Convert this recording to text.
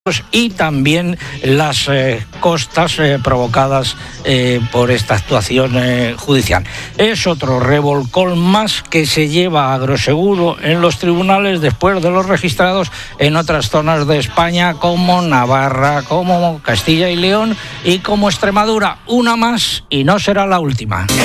y también las costas provocadas por esta actuación judicial. Es otro revolcón más que se lleva a Agroseguro en los tribunales después de los registrados en otras zonas de España como Navarra, como Castilla y León y como Extremadura. Una más y no será la última.